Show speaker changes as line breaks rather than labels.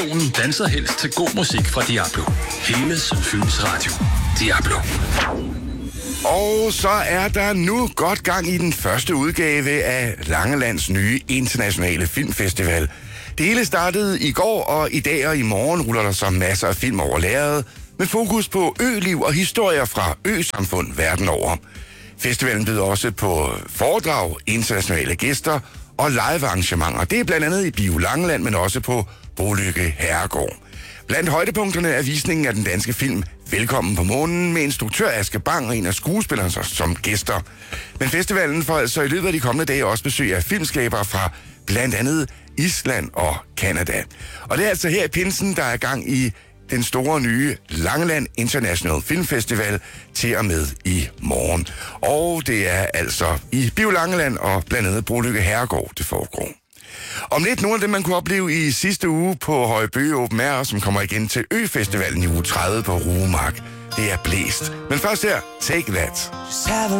Solen danser helst til god musik fra Diablo. Hele Symfonisk Radio. Diablo.
Og så er der nu godt gang i den første udgave af Langelands nye internationale filmfestival. Det hele startede i går, og i dag og i morgen ruller der så masser af film over lærredet, med fokus på øliv og historier fra øsamfund verden over. Festivalen byder også på foredrag, internationale gæster og live-arrangementer. Det er blandt andet i Bio Langeland, men også på Brolykke Herregård. Blandt højdepunkterne er visningen af den danske film Velkommen på månen med instruktør Aske Bang og en af skuespillerne som gæster. Men festivalen får altså i løbet af de kommende dage også besøg af filmskabere fra blandt andet Island og Canada. Og det er altså her i pinsen, der er gang i den store nye Langeland International Film Festival til og med i morgen. Og det er altså i Bio Langeland og blandt andet Brolykke Herregård, det foregår. Om lidt nogle af dem, man kunne opleve i sidste uge på Højbøge Open Air, som kommer igen til Øfestivalen i uge 30 på Rugemark. Det er blæst. Men først her, Take That.